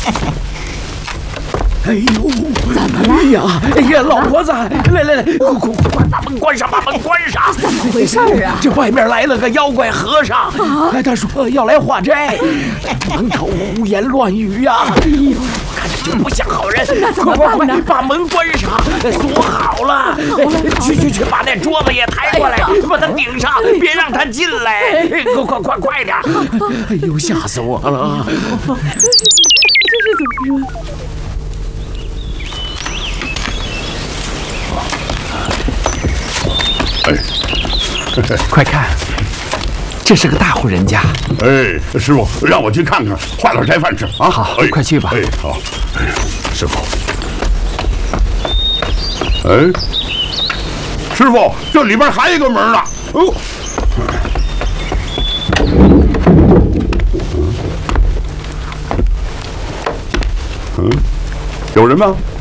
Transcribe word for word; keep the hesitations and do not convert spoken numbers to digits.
哎呦， 怎么了？ 哎呀，哎呀，老婆子，来来来，快快快，把门关上，把门关上！ 怎么回事啊？ 这外面来了个妖怪和尚，啊、他说要来化斋，满口胡言乱语呀、啊！哎呦，我看着就不像好人。 那怎么办呢？ 把门关上，锁好了。去去去，把那桌子也抬过来，把它顶上，别让他进来。快快快快点！哎呦，吓死我了！ 这是怎么说？ 哎， 快看，这是个大户人家。 哎，师傅，让我去看看，化点斋饭吃啊！ 好， 哎、 快去吧。 哎，好。哎，师傅，哎，师傅，这里边还有一个门呢。哦，嗯，有人吗？